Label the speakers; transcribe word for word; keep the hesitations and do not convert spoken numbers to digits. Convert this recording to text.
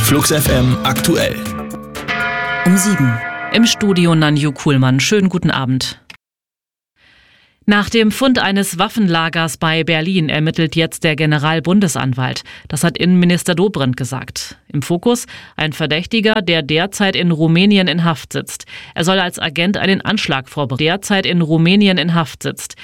Speaker 1: Flux F M aktuell.
Speaker 2: Um sieben.
Speaker 3: Im Studio Nanju Kuhlmann. Schönen guten Abend. Nach dem Fund eines Waffenlagers bei Berlin ermittelt jetzt der Generalbundesanwalt. Das hat Innenminister Dobrindt gesagt. Im Fokus ein Verdächtiger, der derzeit in Rumänien in Haft sitzt. Er soll als Agent einen Anschlag vorbereiten. Derzeit in Rumänien in Haft sitzt.